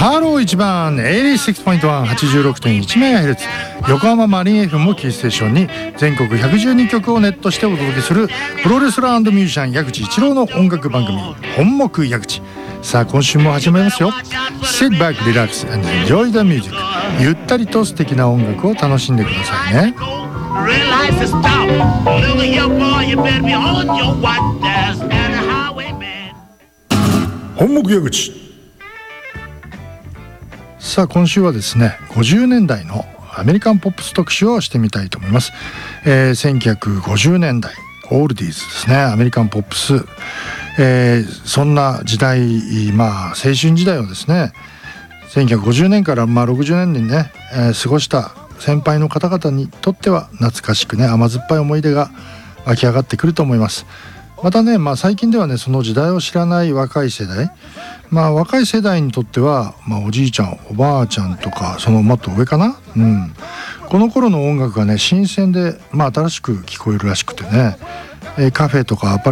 ハロー1番 86.186.1MHz 横浜マリン FM をキーステーションに全国112曲をネットしてお届けするプロレスラー&ミュージシャン矢口一郎の音楽番組本目矢口。さあ今週も始まりますよ。 Sit back, relax and enjoy the music。 ゆったりと素敵な音楽を楽しんでくださいね。本目矢口。さあ今週はですね50年代のアメリカンポップス特集をしてみたいと思います。1950年代オールディーズですね、アメリカンポップス、そんな時代、青春時代をですね1950年から60年にね、過ごした先輩の方々にとっては懐かしくね甘酸っぱい思い出が湧き上がってくると思います。またね、最近ではねその時代を知らない若い世代、若い世代にとっては、おじいちゃんおばあちゃんとかそのもっと上かな、この頃の音楽がね新鮮で、新しく聞こえるらしくてね、カフェとかアパ